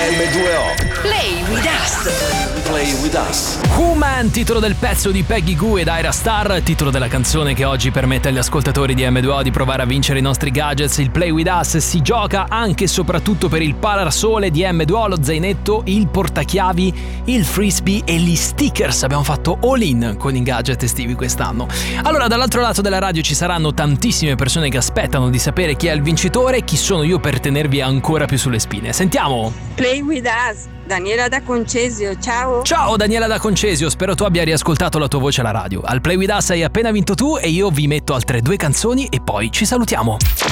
M2O. Play with us. Play with us. Human, titolo del pezzo di Peggy Gou ed Ira Star, titolo della canzone che oggi permette agli ascoltatori di M2O di provare a vincere i nostri gadgets. Il Play with us si gioca anche e soprattutto per il parasole di M2O, lo zainetto, il portachiavi, il frisbee e gli stickers. Abbiamo fatto all in con i gadget estivi quest'anno. Allora, dall'altro lato della radio ci saranno tantissime persone che aspettano di sapere chi è il vincitore e chi sono io per tenervi ancora più sulle spine. Sentiamo. Play with us, Daniela da Concesio, ciao. Ciao Daniela da Concesio, spero tu abbia riascoltato la tua voce alla radio. Al Play with us hai appena vinto tu e io vi metto altre 2 canzoni e poi ci salutiamo.